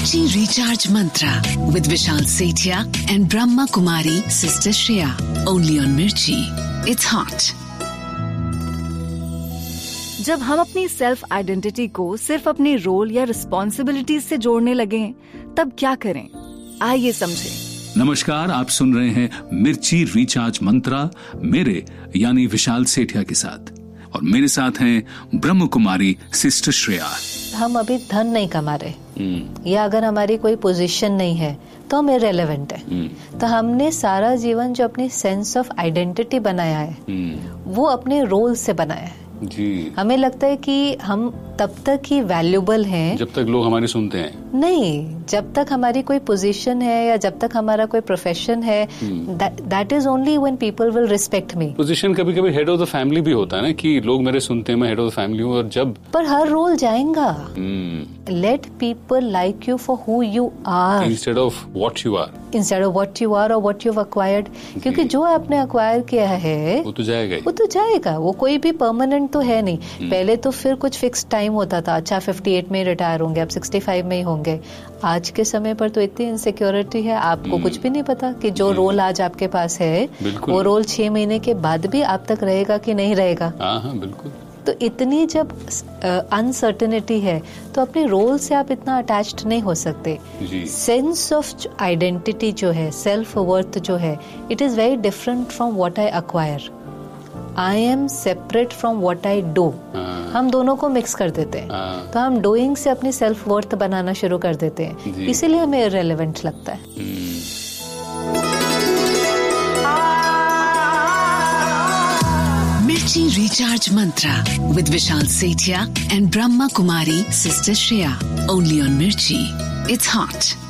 Mirchi Recharge Mantra with Vishal Sethia and Brahma Kumari Sister Shreya. Only on Mirchi. It's hot. जब हम अपनी self identity को सिर्फ अपने रोल या रिस्पॉन्सिबिलिटीज से जोड़ने लगे, तब क्या करें? आइए समझें। नमस्कार, आप सुन रहे हैं मिर्ची रिचार्ज मंत्रा मेरे यानी विशाल सेठिया के साथ, और मेरे साथ हैं ब्रह्म कुमारी सिस्टर श्रेया। हम अभी धन नहीं कमा रहे या अगर हमारी कोई पोजीशन नहीं है तो हम इररिलेवेंट है। तो हमने सारा जीवन जो अपनी सेंस ऑफ आइडेंटिटी बनाया है वो अपने रोल से बनाया है जी। हमें लगता है कि हम तब तक ही वैल्यूबल हैं जब तक लोग हमारे सुनते हैं। नहीं, जब तक हमारी कोई पोजीशन है या जब तक हमारा कोई प्रोफेशन है, that is only when people will respect me. Position कभी कभी हेड ऑफ द फैमिली भी होता है ना, कि लोग मेरे सुनते हैं, मैं हेड ऑफ द फैमिली हूँ। और जब पर हर रोल जाएगा। Let people like you for who you are instead of what you are, instead of what you are और व्हाट यू हैव अक्वायर्ड। क्योंकि जो आपने अक्वायर किया है वो तो जाएगा ही। वो तो जाएगा, वो कोई भी परमानेंट तो है नहीं। पहले तो फिर कुछ फिक्स टाइम होता था, अच्छा 58 में रिटायर होंगे, अब 65 में ही होंगे। आज के समय पर तो इतनी इनसिक्योरिटी है, आपको कुछ भी नहीं पता कि जो रोल आज आपके पास है वो रोल 6 महीने के बाद भी आप तक रहेगा कि नहीं रहेगा। हाँ, बिल्कुल। तो इतनी जब अनसर्टेनिटी है तो अपने रोल से आप इतना अटैच्ड नहीं हो सकते। सेंस ऑफ आइडेंटिटी जो है, सेल्फ वर्थ जो है, it is very different from what I acquire. I am separate from what I do. हम दोनों को मिक्स कर देते हैं। तो हम डूइंग से अपनी सेल्फ वर्थ बनाना शुरू कर देते हैं, इसीलिए हमें इररिलेवेंट लगता है। Mirchi Recharge Mantra with Vishal Sethia and Brahma Kumari Sister Shreya. Only on Mirchi. It's hot.